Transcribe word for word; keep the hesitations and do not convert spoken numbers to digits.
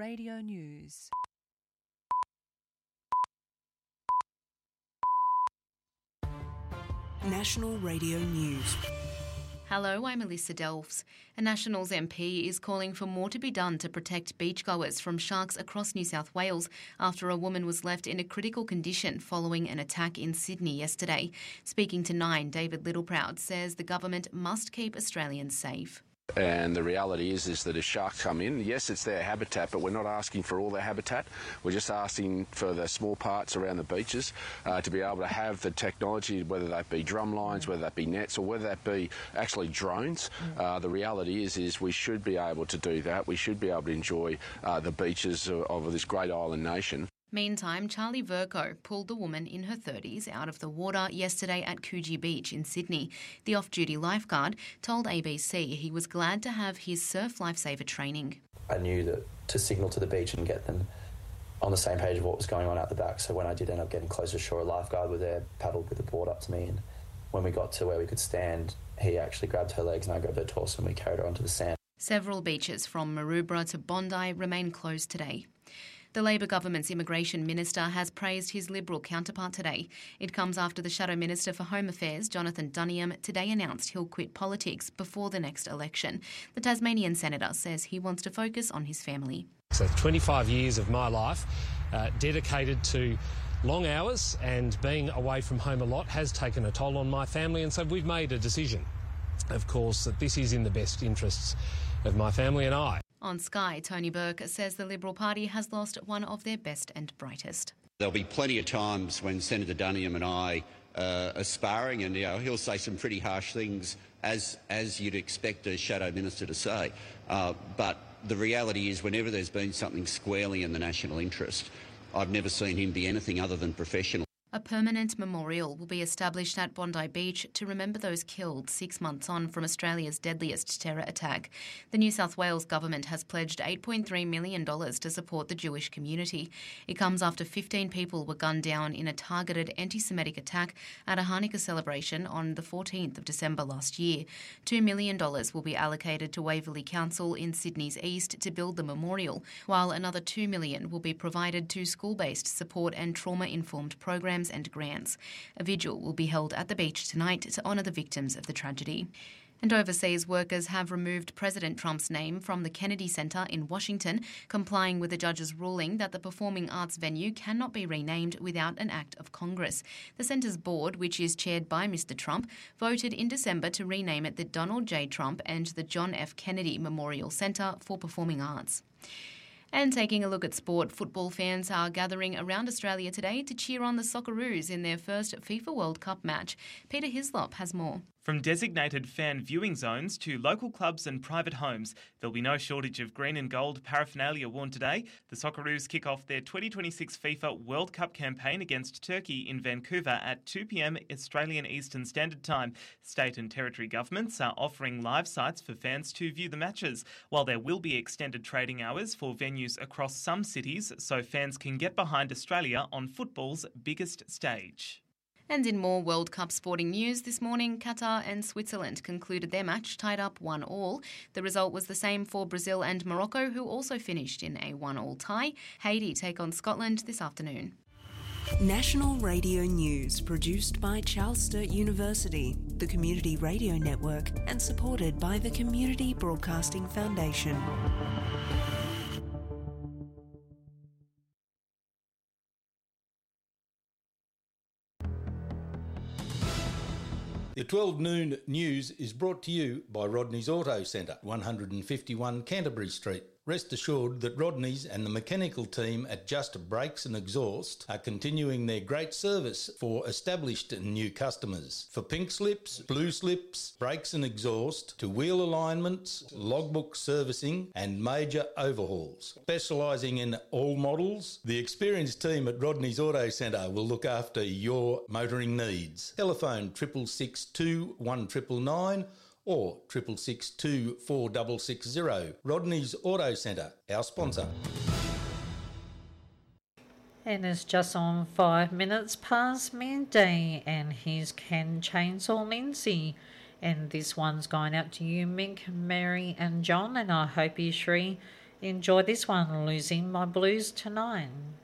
Radio News. National Radio News. Hello, I'm Alyssa Delves. A Nationals M P is calling for more to be done to protect beachgoers from sharks across New South Wales after a woman was left in a critical condition following an attack in Sydney yesterday. Speaking to Nine, David Littleproud says the government must keep Australians safe. And the reality is is that if sharks come in, yes, it's their habitat, but we're not asking for all their habitat. We're just asking for the small parts around the beaches uh, to be able to have the technology, whether that be drum lines, whether that be nets, or whether that be actually drones. Uh, the reality is is we should be able to do that. We should be able to enjoy uh, the beaches of, of this great island nation. Meantime, Charlie Verco pulled the woman in her thirties out of the water yesterday at Coogee Beach in Sydney. The off-duty lifeguard told A B C he was glad to have his surf lifesaver training. I knew that to signal to the beach and get them on the same page of what was going on out the back, so when I did end up getting closer to shore, a lifeguard was there, paddled with the board up to me, and when we got to where we could stand, he actually grabbed her legs and I grabbed her torso and we carried her onto the sand. Several beaches from Maroubra to Bondi remain closed today. The Labor government's immigration minister has praised his Liberal counterpart today. It comes after the Shadow Minister for Home Affairs, Jonathan Duniam, today announced he'll quit politics before the next election. The Tasmanian senator says he wants to focus on his family. So twenty-five years of my life uh, dedicated to long hours and being away from home a lot has taken a toll on my family, and so we've made a decision, of course, that this is in the best interests of my family and I. On Sky, Tony Burke says the Liberal Party has lost one of their best and brightest. There'll be plenty of times when Senator Duniam and I uh, are sparring, and you know, he'll say some pretty harsh things, as as you'd expect a shadow minister to say. Uh, but the reality is, whenever there's been something squarely in the national interest, I've never seen him be anything other than professional. A permanent memorial will be established at Bondi Beach to remember those killed six months on from Australia's deadliest terror attack. The New South Wales government has pledged eight point three million dollars to support the Jewish community. It comes after fifteen people were gunned down in a targeted anti-Semitic attack at a Hanukkah celebration on the fourteenth of December last year. two million dollars will be allocated to Waverley Council in Sydney's east to build the memorial, while another two million dollars will be provided to school-based support and trauma-informed programs and grants. A vigil will be held at the beach tonight to honour the victims of the tragedy. And overseas workers have removed President Trump's name from the Kennedy Center in Washington, complying with the judge's ruling that the performing arts venue cannot be renamed without an act of Congress. The center's board, which is chaired by Mister Trump, voted in December to rename it the Donald J. Trump and the John F. Kennedy Memorial Center for Performing Arts. And taking a look at sport, football fans are gathering around Australia today to cheer on the Socceroos in their first FIFA World Cup match. Peter Hislop has more. From designated fan viewing zones to local clubs and private homes, there'll be no shortage of green and gold paraphernalia worn today. The Socceroos kick off their twenty twenty-six FIFA World Cup campaign against Turkey in Vancouver at two p.m. Australian Eastern Standard Time. State and territory governments are offering live sites for fans to view the matches, while there will be extended trading hours for venues across some cities so fans can get behind Australia on football's biggest stage. And in more World Cup sporting news this morning, Qatar and Switzerland concluded their match tied up one all. The result was the same for Brazil and Morocco, who also finished in a one all tie. Haiti take on Scotland this afternoon. National Radio News, produced by Charles Sturt University, the Community Radio Network, and supported by the Community Broadcasting Foundation. The twelve noon news is brought to you by Rodney's Auto Centre, one fifty-one Canterbury Street. Rest assured that Rodney's and the mechanical team at Just Brakes and Exhaust are continuing their great service for established and new customers. For pink slips, blue slips, brakes and exhaust, to wheel alignments, logbook servicing and major overhauls. Specialising in all models, the experienced team at Rodney's Auto Centre will look after your motoring needs. Telephone triple six two one nine nine or triple six two four six six zero. Rodney's Auto Centre, our sponsor. And it's just on five minutes past midday, and here's Ken Chainsaw Lindsay. And this one's going out to you, Mick, Mary and John, and I hope you, Shri, Enjoy this one, Losing My Blues to Nine.